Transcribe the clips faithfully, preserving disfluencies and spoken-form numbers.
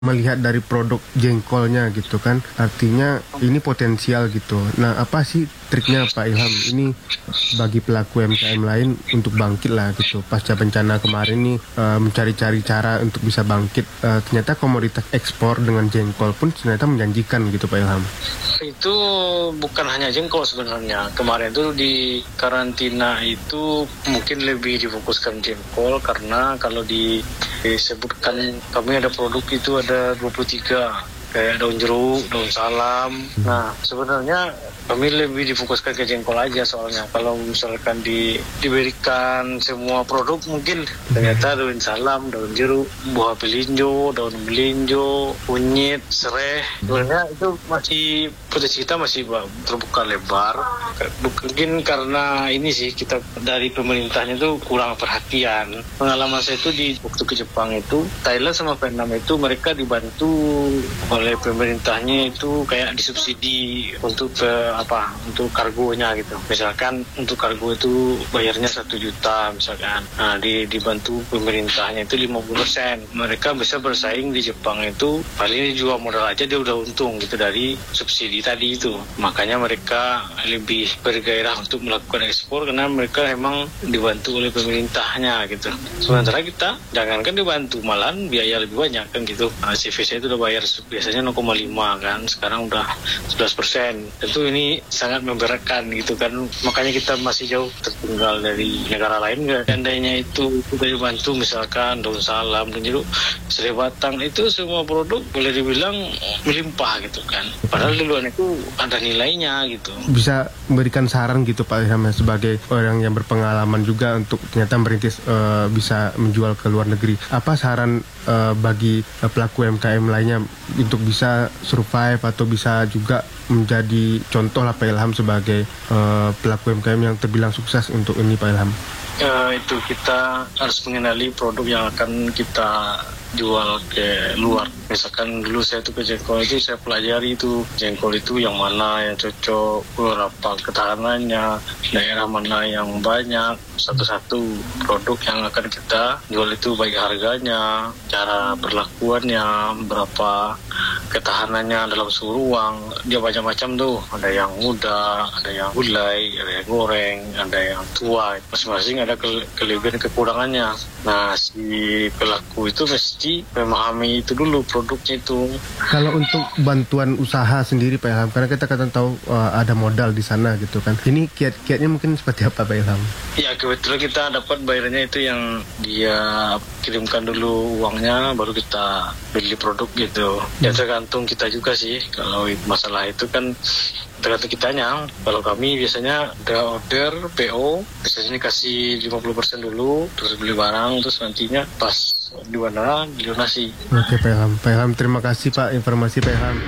melihat dari produk jengkolnya gitu kan, artinya ini potensial gitu. Nah, apa sih triknya Pak Ilham ini bagi pelaku U M K M lain untuk bangkit lah gitu pasca bencana kemarin nih, uh, mencari-cari cara untuk bisa bangkit. Uh, ternyata komoditas ekspor dengan jengkol pun ternyata menjanjikan gitu Pak Ilham. Itu bukan hanya jengkol sebenarnya. Kemarin itu di karantina itu mungkin lebih difokuskan jengkol, karena kalau di disebutkan kami ada produk itu ada dua puluh tiga, kayak daun jeruk, daun salam. Nah, sebenarnya kami lebih difokuskan ke jengkol aja, soalnya kalau misalkan di, diberikan semua produk mungkin ternyata daun salam, daun jeruk, buah belinjo, daun belinjo, kunyit, sereh, sebenarnya itu masih potensi kita masih terbuka lebar. Mungkin karena ini sih kita dari pemerintahnya itu kurang perhatian. Pengalaman saya itu di waktu ke Jepang itu, Thailand sama Vietnam itu mereka dibantu oleh pemerintahnya itu kayak disubsidi untuk ke apa untuk kargonya gitu. Misalkan untuk kargo itu bayarnya satu juta misalkan. Nah, di dibantu pemerintahnya itu lima puluh persen. Mereka bisa bersaing di Jepang itu, paling jual modal aja dia udah untung gitu dari subsidi tadi itu. Makanya mereka lebih bergairah untuk melakukan ekspor karena mereka emang dibantu oleh pemerintahnya gitu. Sementara kita jangankan dibantu, malahan biaya lebih banyak kan gitu. Nah, C V saya itu udah bayar biasanya nol koma lima kan, sekarang udah sebelas persen. Tentu ini sangat memberatkan gitu kan, makanya kita masih jauh tertinggal dari negara lain. Seandainya itu kita dibantu misalkan daun salam, daun jeruk, serai batang, itu semua produk boleh dibilang melimpah gitu kan, padahal di luar itu ada nilainya gitu. Bisa memberikan saran gitu Pak Ilham sebagai orang yang berpengalaman juga untuk ternyata merintis uh, bisa menjual ke luar negeri. Apa saran uh, bagi uh, pelaku U M K M lainnya untuk bisa survive atau bisa juga menjadi contoh lah Pak Ilham sebagai uh, pelaku U M K M yang terbilang sukses untuk ini Pak Ilham? Uh, itu kita harus mengenali produk yang akan kita jual ke luar. Misalkan dulu saya tuh ke jengkol itu saya pelajari itu jengkol itu yang mana yang cocok, berapa ketahanannya, daerah mana yang banyak, satu-satu produk yang akan kita jual itu baik harganya, cara berlakuannya, berapa ketahanannya dalam suhu ruang. Dia macam-macam tuh, ada yang muda, ada yang gulai, ada yang goreng, ada yang tua, masing-masing ada ke- kelebihan kekurangannya. Nah, si pelaku itu mesti memahami itu dulu produknya itu. Kalau untuk bantuan usaha sendiri Pak Ilham, karena kita kan tahu uh, ada modal di sana gitu kan, ini kiat-kiatnya mungkin seperti apa Pak Ilham? Ya, kebetulan kita dapat bayarnya itu yang dia kirimkan dulu uangnya, baru kita beli produk gitu. Ya tergantung kita juga sih, kalau masalah itu kan tergantung kitanya. Kalau kami biasanya ada order P O, biasanya kasih lima puluh persen dulu, terus beli barang, terus nantinya pas di bandara dilunasi. Oke Pak Ilham, Pak Ilham terima kasih Pak informasi Pak Ilham.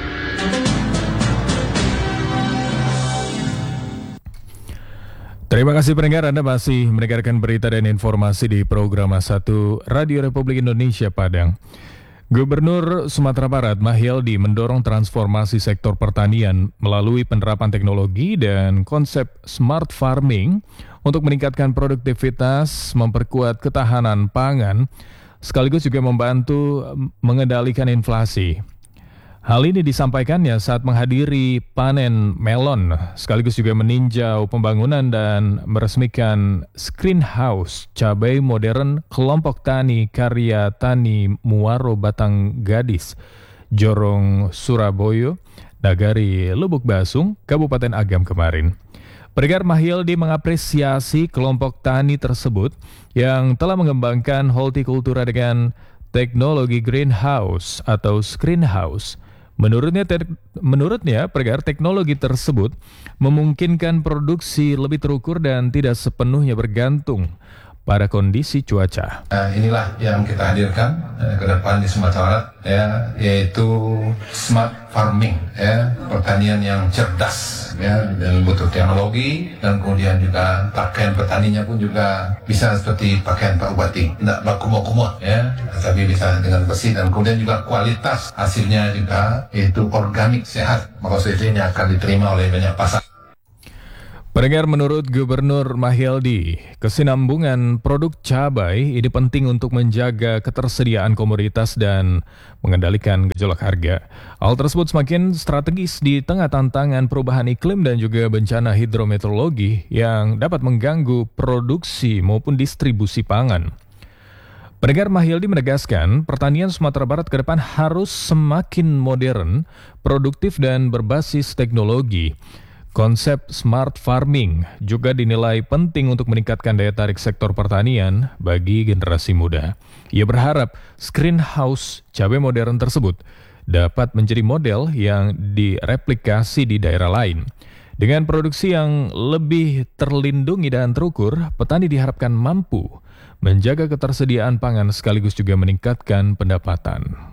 Terima kasih pendengar, Anda masih mendengarkan berita dan informasi di program satu Radio Republik Indonesia Padang. Gubernur Sumatera Barat Mahyeldi mendorong transformasi sektor pertanian melalui penerapan teknologi dan konsep smart farming untuk meningkatkan produktivitas, memperkuat ketahanan pangan, sekaligus juga membantu mengendalikan inflasi. Hal ini disampaikannya saat menghadiri panen melon, sekaligus juga meninjau pembangunan dan meresmikan Screenhouse cabai modern kelompok tani karya tani Muaro Batang Gadis, Jorong Surabaya, Nagari Lubuk Basung, Kabupaten Agam kemarin. Pendengar, Mahyeldi mengapresiasi kelompok tani tersebut yang telah mengembangkan hortikultura dengan teknologi greenhouse atau screenhouse. Menurutnya, te- menurutnya pendengar, teknologi tersebut memungkinkan produksi lebih terukur dan tidak sepenuhnya bergantung pada kondisi cuaca. Nah, inilah yang kita hadirkan eh, ke depan di Sumatera Barat, ya, yaitu smart farming, ya, pertanian yang cerdas, ya, dan butuh teknologi, dan kemudian juga pakaian petaninya pun juga bisa seperti pakaian Pak Bupati, tidak berkumuh-kumuh, ya, tapi bisa dengan bersih, dan kemudian juga kualitas hasilnya juga itu organik, sehat, maka ini akan diterima oleh banyak pasar. Pendengar, menurut Gubernur Mahyeldi, kesinambungan produk cabai ini penting untuk menjaga ketersediaan komoditas dan mengendalikan gejolak harga. Hal tersebut semakin strategis di tengah tantangan perubahan iklim dan juga bencana hidrometeorologi yang dapat mengganggu produksi maupun distribusi pangan. Pendengar, Mahyeldi menegaskan pertanian Sumatera Barat ke depan harus semakin modern, produktif dan berbasis teknologi. Konsep smart farming juga dinilai penting untuk meningkatkan daya tarik sektor pertanian bagi generasi muda. Ia berharap screen house cabai modern tersebut dapat menjadi model yang direplikasi di daerah lain. Dengan produksi yang lebih terlindungi dan terukur, petani diharapkan mampu menjaga ketersediaan pangan sekaligus juga meningkatkan pendapatan.